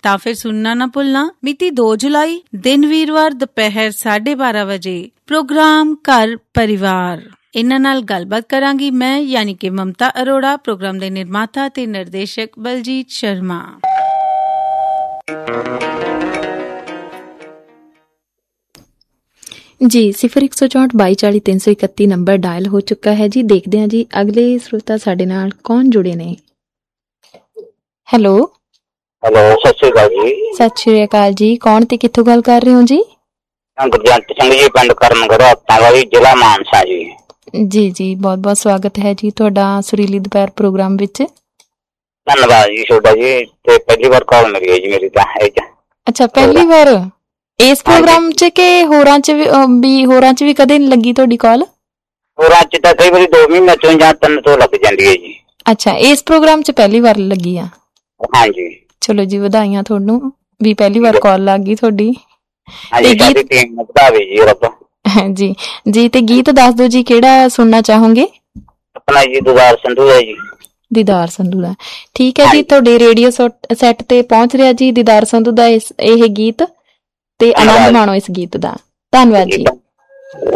ਤਾਂ ਫਿਰ ਸੁਣਨਾ ਨਾ ਭੁੱਲਣਾ। ਮਿਤੀ 2 ਜੁਲਾਈ, ਦਿਨ ਵੀਰਵਾਰ, ਦੁਪਹਿਰ 12:30 ਵਜੇ ਪ੍ਰੋਗਰਾਮ ਘਰ ਪਰਿਵਾਰ। ਇਹਨਾਂ ਨਾਲ ਗੱਲਬਾਤ ਕਰਾਂਗੀ ਮੈਂ ਯਾਨੀ ਕਿ ਮਮਤਾ ਅਰੋੜਾ, ਪ੍ਰੋਗਰਾਮ ਦੇ ਨਿਰਮਾਤਾ ਤੇ ਨਿਰਦੇਸ਼ਕ ਬਲਜੀਤ ਸ਼ਰਮਾ। ਜੀ 0164224331 ਨੰਬਰ ਡਾਇਲ ਹੋ ਚੁੱਕਾ ਹੈ ਜੀ। ਦੇਖਦੇ ਹਾਂ ਜੀ ਅਗਲੇ ਸਰੋਤਾ ਸਾਡੇ ਨਾਲ ਕੌਣ ਜੁੜੇ ਨੇ। ਹੈਲੋ ਹੈਲੋ, ਸਤਿ ਸ਼੍ਰੀ ਅਕਾਲ ਜੀ। ਸਤਿ ਸ਼੍ਰੀ ਅਕਾਲ ਜੀ। ਕੌਣ ਤੇ ਕਿੱਥੋਂ ਗੱਲ ਕਰ ਰਹੇ ਹੋ ਜੀ? ਗੁਰਜੰਟ ਸਿੰਘ ਜੀ, ਪਿੰਡ ਕਰਮਗੜ੍ਹਾ, ਜੀ, ਜ਼ਿਲ੍ਹਾ ਮਾਨਸਾ ਜੀ। ਜੀ ਜੀ, ਬਹੁਤ ਬਹੁਤ ਸਵਾਗਤ ਹੈ ਜੀ ਤੁਹਾਡਾ ਸੁਰੀਲੀ ਦੁਪਹਿਰ ਪ੍ਰੋਗਰਾਮ ਵਿੱਚ। ਧੰਨਵਾਦ ਜੀ ਤੁਹਾਡਾ ਜੀ। ਤੇ ਪਹਿਲੀ ਵਾਰ ਕਾਲ ਮਿਲੀ ਹੈ ਜੀ ਮੇਰੀ ਤਾਂ ਇਹ ਚ। ਅੱਛਾ, ਪਹਿਲੀ ਵਾਰ ਇਸ ਪ੍ਰੋਗਰਾਮ ਚ ਕਿ ਹੋਰਾਂ ਚ ਵੀ ਕਦੇ ਨੀ ਲੱਗੀ ਤੁਹਾਡੀ ਕਾਲ? ਹੋਰਾਂ ਚ ਤਾਂ ਕਈ ਵਾਰੀ 2 ਮਹੀਨੇ ਤੋਂ ਜਾਂ 3 ਤੋਂ ਲੱਗ ਜਾਂਦੀ ਹੈ ਜੀ। ਅੱਛਾ, ਇਸ ਪ੍ਰੋਗਰਾਮ ਚ ਪਹਿਲੀ ਵਾਰ ਲੱਗੀ ਆ? ਹਾਂਜੀ। ਚਲੋ ਜੀ, ਵਧਾਈਆਂ ਤੁਹਾਨੂੰ ਵੀ ਪਹਿਲੀ ਵਾਰ ਕਾਲ ਲੱਗ ਗਈ ਤੁਹਾਡੀ। ਜੀ ਜੀ, ਤੇ ਗੀਤ ਦੱਸ ਦਿਓ ਜੀ, ਕਿਹੜਾ ਸੁਣਨਾ ਚਾਹੋਗੇ? ਆਪਣਾ ਜੀ ਦੀਦਾਰ ਸੰਧੂ ਦਾ ਜੀ। ਦੀਦਾਰ ਸੰਧੂ ਦਾ, ਠੀਕ ਹੈ ਜੀ। ਤੁਹਾਡੇ ਰੇਡੀਓ ਸੈੱਟ ਤੇ ਪਹੁੰਚ ਰਿਹਾ ਜੀ ਦੀਦਾਰ ਸੰਧੂ ਦਾ ਇਹ ਗੀਤ, ਤੇ ਆਨੰਦ ਮਾਣੋ ਇਸ ਗੀਤ ਦਾ। ਧੰਨਵਾਦ ਜੀ।